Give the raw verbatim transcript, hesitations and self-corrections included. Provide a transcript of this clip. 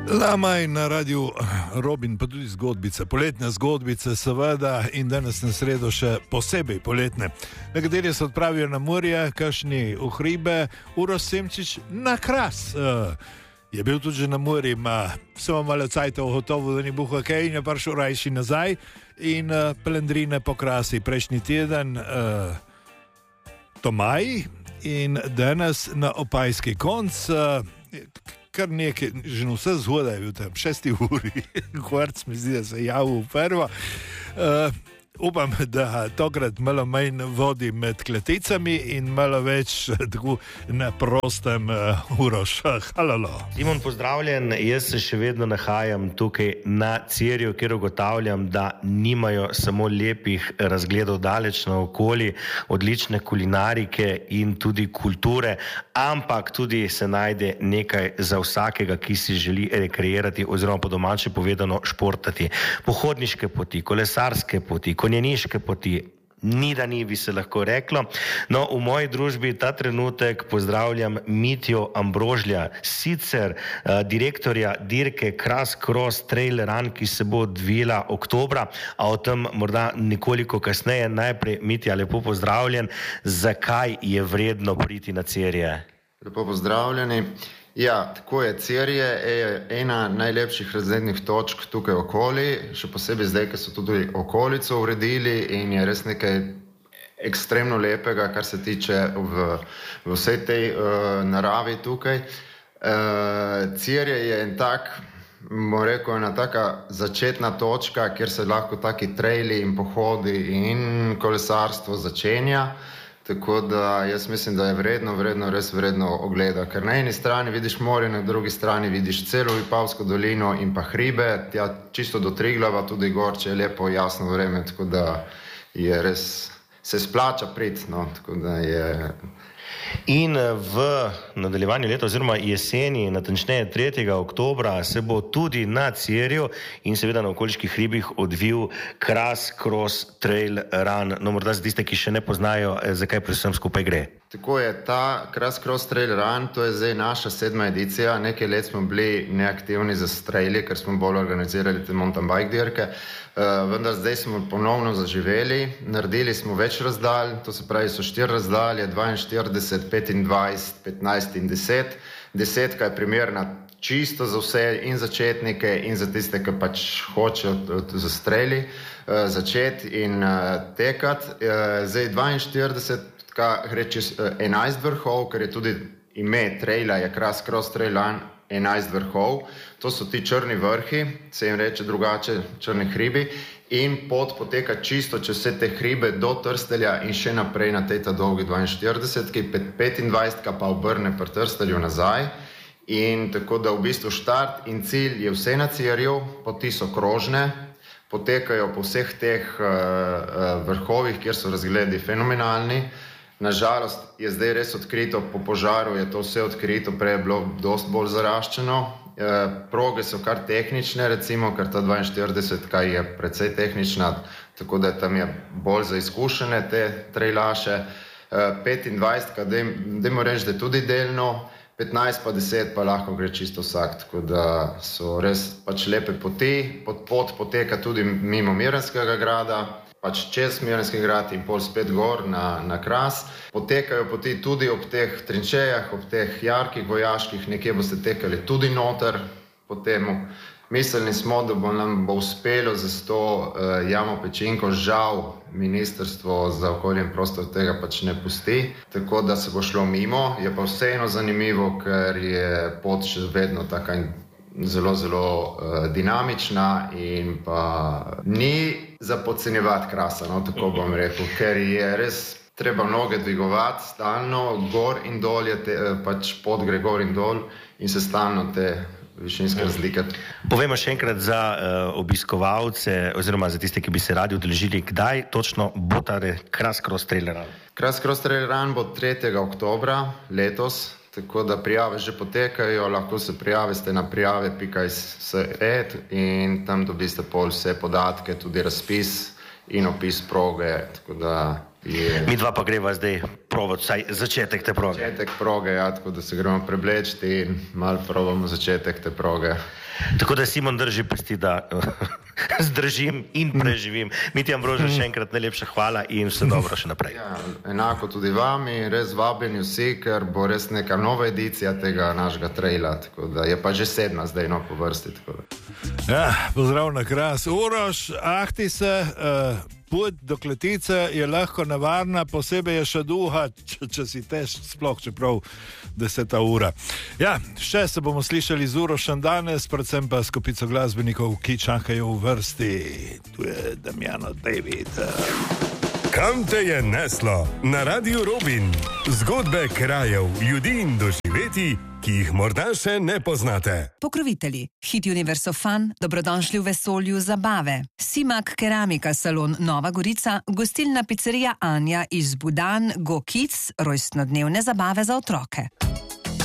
Lama je na radiju Robin, pa tudi zgodbice, poletne zgodbice, seveda, in danes na sredo še posebej poletne. Nekateri se odpravijo na morje, kakšni v hribe, Uroš Semčič na Kras. Uh, je bil tudi že na morju, ima samo malo cajtov gotovo, da ni bil hokej in je prišel rajši nazaj in uh, pelendrine po Krasi prejšnji teden uh, Tomaj in danes na Opajski konc. Uh, kar nekaj, že vse zgodaj je bil tam, šesti uri, kvarc mi zdi, da se je javil prvo. Uh, upam, da tokrat malo manj vodi med kleticami in malo več tako na prostem uh, Uroš. Halalo. Simon, pozdravljen, jaz se še vedno nahajam tukaj na Cerju, kjer ugotavljam, da nimajo samo lepih razgledov daleč naokoli, odlične kulinarike in tudi kulture, ampak tudi se najde nekaj za vsakega, ki si želi rekreirati oziroma po domače povedano športati. Pohodniške poti, kolesarske poti, konjeniške poti, ni da ni, bi se lahko reklo. No, v moji družbi ta trenutek pozdravljam Mitjo Ambrožlja, sicer uh, direktorja dirke Kras Cross Trail Run, ki se bo odvila oktobra, a o tem morda nekoliko kasneje. Najprej, Mitja, lepo pozdravljen. Zakaj je vredno priti na Cerje? Lepo pozdravljeni. Ja, tako je. Cerje je ena najlepših razglednih točk tukaj okoli, še posebej zdaj, ker so tudi okolico uredili in je res nekaj ekstremno lepega, kar se tiče v, v vsej tej uh, naravi tukaj. Uh, Cerje je en tak, bom rekel, ena taka začetna točka, kjer se lahko taki traili in pohodi in kolesarstvo začenja. Tako da jaz mislim, da je vredno, vredno, res vredno ogleda, ker na eni strani vidiš morje, na drugi strani vidiš celo Vipavsko dolino in pa hribe, tja čisto do Triglava, tudi gor, če je lepo jasno vreme, tako da je res, se splača priti, no, tako da je... In v nadaljevanju leta oziroma jeseni, natančneje tretjega oktobra, se bo tudi na Cerju in seveda na okoliških hribih odvil Kras Cross Trail Run. No, morda za tiste, ki še ne poznajo, zakaj pri vsem skupaj gre. Tako je, ta Kras Cross Trail Run, to je zdaj naša sedma edicija. Nekaj let smo bili neaktivni za traili, ker smo bolj organizirali te mountain bike dirke, uh, vendar zdaj smo ponovno zaživeli, naredili smo več razdalj, to se pravi so štiri razdalje, dvainštirideset, petindvajset, petnajst in deset. Desetka je primerna čisto za vse in začetnike in za tiste, ki pač hočejo za traili uh, začeti in uh, tekati. Uh, zdaj dvainštirideset gre čez enajst vrhov, ker je tudi ime traila, je Kras Cross Trail Run, enajst vrhov. To so ti črni vrhi, se jim reče drugače, črni hribi, in pot poteka čisto čez vse te hribe do Trstelja in še naprej na tej ta dolgi dvainštiridesetki, petindvajsetka pa obrne pri Trstelju nazaj. In tako da v bistvu štart in cilj je vse na Cerju, poti so krožne, potekajo po vseh teh uh, uh, vrhovih, kjer so razgledi fenomenalni. Nažalost je zdaj res odkrito, po požaru je to vse odkrito, prej je bilo dosti bolj zaraščeno. E, proge so kar tehnične, recimo, ker ta dvainštiridesetka je precej tehnična, tako da tam je bolj za izkušene te trailaše. E, petindvajsetka, dajmo reči, da je tudi delno, petnajst pa deset pa lahko gre čisto vsak, tako da so res pač lepe poti. Pot, pot poteka tudi mimo Mirenskega grada, pač čez Mirenski grad in pol spet gor na, na Kras. Potekajo poti tudi ob teh trinčejah, ob teh jarkih vojaških, nekje boste tekali tudi noter po temu. Mislili smo, da bo nam bo uspelo za to uh, jamo pečinko, žal Ministrstvo za okolje in prostor tega pač ne pusti, tako da se bo šlo mimo. Je pa vseeno zanimivo, ker je pot še vedno taka zelo, zelo uh, dinamična in pa ni za podcenjevati Krasa, no, tako bom rekel, ker je res treba noge dvigovati stalno, gor in dol je te, pač pot gre gor in dol in se stalno te višinske razlike. Povejmo še enkrat za uh, obiskovalce oziroma za tiste, ki bi se radi udeležili, kdaj točno bo ta Kras Cross Trail Run? Kras Cross Trail Run bo tretjega oktobra letos, tako da prijave že potekajo, lahko se prijavite na prijave pika s e in tam dobiste pol vse podatke, tudi razpis in opis proge, tako da Je... Mi dva pa greva zdaj provat vsaj začetek te proge. Začetek proge, ja, tako da se gremo preblečiti in malo probamo začetek te proge. Tako da Simon drži pesti, da zdržim in preživim. Mi ti, Ambrož, še enkrat najlepša hvala in vse dobro še naprej. Ja, enako tudi vami, res vabljeni vsi, ker bo res neka nova edicija tega našega traila, tako da je pa že sedma zdaj no po vrsti. Tako da. Ja, pozdrav na Kras. Uroš, ahti se, uh, pot do Kletice je lahko nevarna, posebej je še duha, če, če si tež, sploh čeprav deseta ura. Ja, še se bomo slišali z Urošem danes, predvsem pa s kopico glasbenikov, ki čakajo v vrsti. Tu je Damjano David. Kam te je neslo? Na Radiu Robin. Zgodbe krajev, ljudi in doživetij, ki jih morda še ne poznate. Pokrovitelji. Hit Universo Fun, dobrodošli v vesolju zabave. Simak Keramika salon Nova Gorica, gostilna pizzerija Anja iz Budan, Go Kids, rojstnodnevne zabave za otroke.